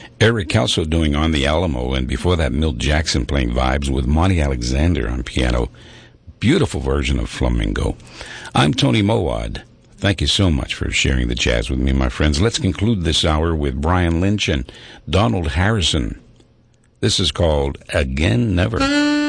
Eric Kelso doing On the Alamo, and before that, Milt Jackson playing Vibes with Monty Alexander on piano. Beautiful version of Flamingo. I'm Tony Mowad. Thank you so much for sharing the jazz with me, my friends. Let's conclude this hour with Brian Lynch and Donald Harrison. This is called Again Never.